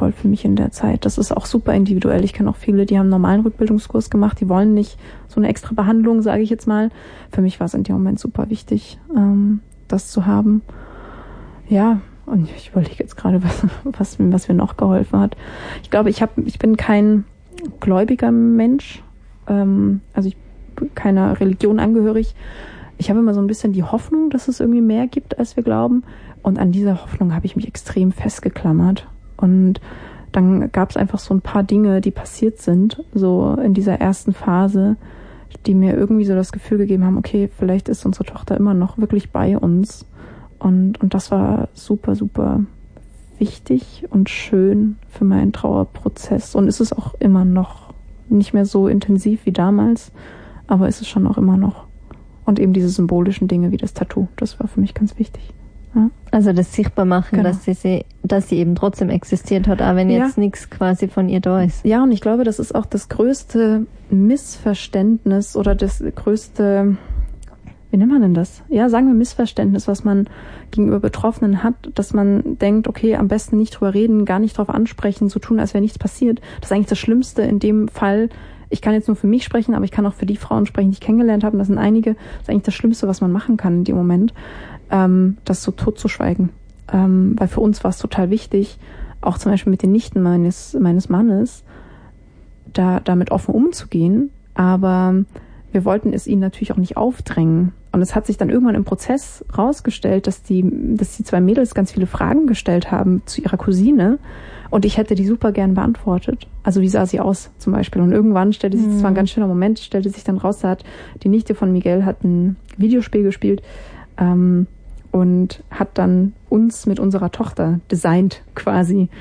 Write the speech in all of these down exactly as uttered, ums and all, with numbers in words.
wertvoll für mich in der Zeit. Das ist auch super individuell. Ich kenne auch viele, die haben einen normalen Rückbildungskurs gemacht, die wollen nicht so eine extra Behandlung, sage ich jetzt mal. Für mich war es in dem Moment super wichtig, ähm, das zu haben. Ja, und ich überlege jetzt gerade, was, was, was mir noch geholfen hat. Ich glaube, ich, hab, ich bin kein gläubiger Mensch, ähm, also ich bin keiner Religion angehörig. Ich habe immer so ein bisschen die Hoffnung, dass es irgendwie mehr gibt, als wir glauben. Und an dieser Hoffnung habe ich mich extrem festgeklammert. Und dann gab es einfach so ein paar Dinge, die passiert sind, so in dieser ersten Phase, die mir irgendwie so das Gefühl gegeben haben, okay, vielleicht ist unsere Tochter immer noch wirklich bei uns. Und, und das war super, super wichtig und schön für meinen Trauerprozess. Und ist es auch immer noch nicht mehr so intensiv wie damals, aber ist es schon auch immer noch. Und eben diese symbolischen Dinge wie das Tattoo, das war für mich ganz wichtig. Ja. Also das sichtbar machen, Genau. dass sie, sie, dass sie eben trotzdem existiert hat, auch wenn Ja. jetzt nichts quasi von ihr da ist. Ja, und ich glaube, das ist auch das größte Missverständnis oder das größte, wie nennt man denn das? Ja, sagen wir Missverständnis, was man gegenüber Betroffenen hat, dass man denkt, okay, am besten nicht drüber reden, gar nicht drauf ansprechen, so tun, als wäre nichts passiert. Das ist eigentlich das Schlimmste in dem Fall. Ich kann jetzt nur für mich sprechen, aber ich kann auch für die Frauen sprechen, die ich kennengelernt habe. Und das sind einige. Das ist eigentlich das Schlimmste, was man machen kann in dem Moment, ähm, das so totzuschweigen. Ähm, weil für uns war es total wichtig, auch zum Beispiel mit den Nichten meines, meines Mannes, da damit offen umzugehen. Aber wir wollten es ihnen natürlich auch nicht aufdrängen. Und es hat sich dann irgendwann im Prozess rausgestellt, dass die, dass die zwei Mädels ganz viele Fragen gestellt haben zu ihrer Cousine. Und ich hätte die super gern beantwortet. Also wie sah sie aus zum Beispiel? Und irgendwann stellte sich, das war ein ganz schöner Moment, stellte sich dann raus, da hat die Nichte von Miguel hat ein Videospiel gespielt ähm, und hat dann uns mit unserer Tochter designt quasi,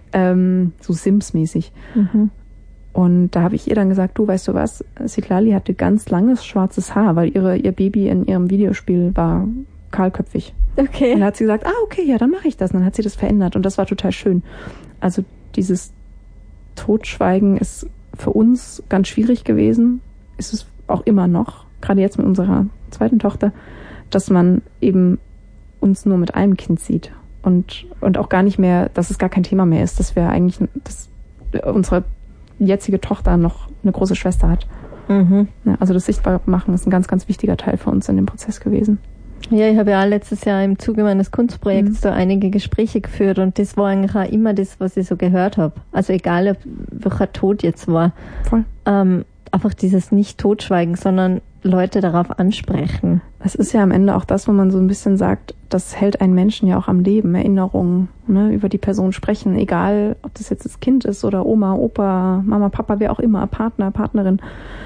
ähm, so Sims-mäßig. Mhm. Und da habe ich ihr dann gesagt, du, weißt du was, Citlali hatte ganz langes schwarzes Haar, weil ihre ihr Baby in ihrem Videospiel war kahlköpfig. Okay. Und dann hat sie gesagt, ah, okay, ja, dann mache ich das. Und dann hat sie das verändert und das war total schön. Also dieses Totschweigen ist für uns ganz schwierig gewesen. Ist es auch immer noch, gerade jetzt mit unserer zweiten Tochter, dass man eben uns nur mit einem Kind sieht und und auch gar nicht mehr, dass es gar kein Thema mehr ist, dass wir eigentlich, dass unsere jetzige Tochter noch eine große Schwester hat. Mhm. Ja, also das Sichtbarmachen ist ein ganz, ganz wichtiger Teil für uns in dem Prozess gewesen. Ja, ich habe ja auch letztes Jahr im Zuge meines Kunstprojekts mhm. da einige Gespräche geführt und das war eigentlich auch immer das, was ich so gehört habe. Also egal, ob welcher Tod jetzt war. Voll. Ähm, einfach dieses Nicht-Totschweigen, sondern Leute darauf ansprechen. Es ist ja am Ende auch das, wo man so ein bisschen sagt, das hält einen Menschen ja auch am Leben, Erinnerungen, ne, über die Person sprechen, egal, ob das jetzt das Kind ist oder Oma, Opa, Mama, Papa, wer auch immer, Partner, Partnerin,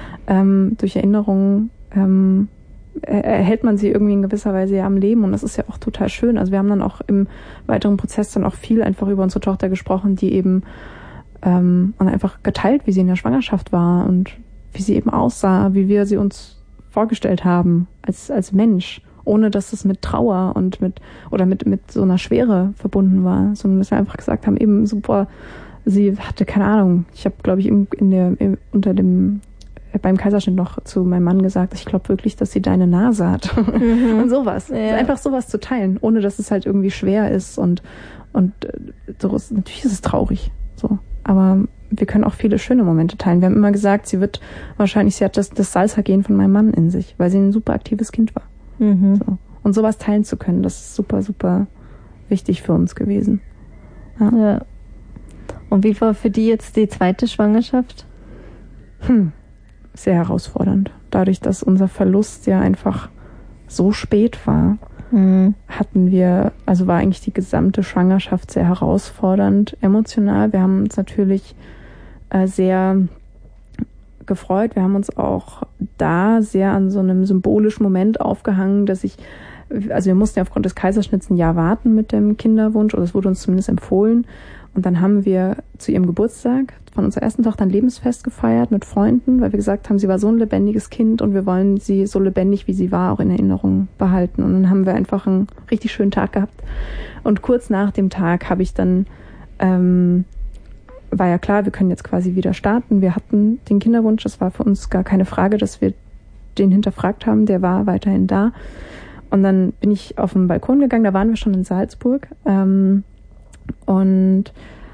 ähm, durch Erinnerungen ähm, erhält man sie irgendwie in gewisser Weise ja am Leben und das ist ja auch total schön. Also wir haben dann auch im weiteren Prozess dann auch viel einfach über unsere Tochter gesprochen, die eben ähm, und einfach geteilt, wie sie in der Schwangerschaft war und wie sie eben aussah, wie wir sie uns vorgestellt haben als als Mensch, ohne dass es mit Trauer und mit oder mit mit so einer Schwere verbunden war, sondern dass wir einfach gesagt haben, eben super, sie hatte keine Ahnung. Ich habe, glaube ich, in, in der in, unter dem beim Kaiserschnitt noch zu meinem Mann gesagt, ich glaube wirklich, dass sie deine Nase hat. Mhm. Und sowas. Ja. Also einfach sowas zu teilen, ohne dass es halt irgendwie schwer ist und und so, natürlich ist es traurig, so, aber wir können auch viele schöne Momente teilen. Wir haben immer gesagt, sie wird wahrscheinlich, sie hat das, das Salsa-Gen von meinem Mann in sich, weil sie ein super aktives Kind war. Mhm. So. Und sowas teilen zu können, das ist super, super wichtig für uns gewesen. Ja. Ja. Und wie war für die jetzt die zweite Schwangerschaft? Hm. Sehr herausfordernd. Dadurch, dass unser Verlust ja einfach so spät war, mhm. hatten wir, also war eigentlich die gesamte Schwangerschaft sehr herausfordernd, emotional. Wir haben uns natürlich äh, sehr gefreut. Wir haben uns auch da sehr an so einem symbolischen Moment aufgehangen, dass ich, also wir mussten ja aufgrund des Kaiserschnitts ein Jahr warten mit dem Kinderwunsch, oder es wurde uns zumindest empfohlen. Und dann haben wir zu ihrem Geburtstag von unserer ersten Tochter ein Lebensfest gefeiert mit Freunden, weil wir gesagt haben, sie war so ein lebendiges Kind und wir wollen sie so lebendig, wie sie war, auch in Erinnerung behalten. Und dann haben wir einfach einen richtig schönen Tag gehabt. Und kurz nach dem Tag habe ich dann, ähm, war ja klar, wir können jetzt quasi wieder starten. Wir hatten den Kinderwunsch, das war für uns gar keine Frage, dass wir den hinterfragt haben, der war weiterhin da. Und dann bin ich auf den Balkon gegangen, da waren wir schon in Salzburg, ähm, und